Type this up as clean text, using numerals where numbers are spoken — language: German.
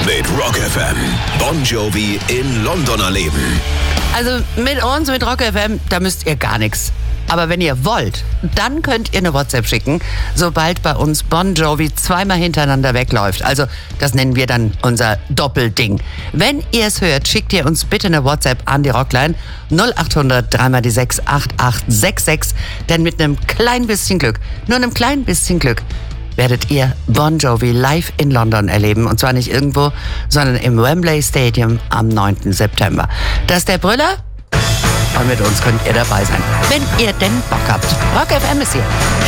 mit Rock FM. Bon Jovi in London erleben. Also mit uns, mit Rock FM, da müsst ihr gar nichts. Aber wenn ihr wollt, dann könnt ihr eine WhatsApp schicken, sobald bei uns Bon Jovi zweimal hintereinander wegläuft. Also das nennen wir dann unser Doppelding. Wenn ihr es hört, schickt ihr uns bitte eine WhatsApp an die Rockline 0800 3 6 8866. Denn mit einem kleinen bisschen Glück, nur einem kleinen bisschen Glück, werdet ihr Bon Jovi live in London erleben. Und zwar nicht irgendwo, sondern im Wembley Stadium am 9. September. Das ist der Brüller. Und mit uns könnt ihr dabei sein, wenn ihr denn Bock habt. Rock FM ist hier.